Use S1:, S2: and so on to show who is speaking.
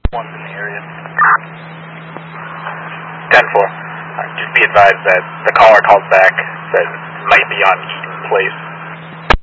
S1: One's in the area. 10-4. Just be advised that the caller called back said it might be on Eaton Place.